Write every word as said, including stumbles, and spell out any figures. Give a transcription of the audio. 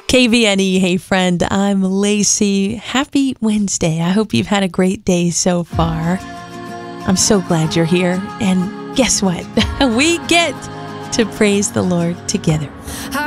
K V N E, hey friend, I'm Lacey. Happy Wednesday. I hope you've had a great day so far. I'm so glad you're here. And guess what? We get to praise the Lord together.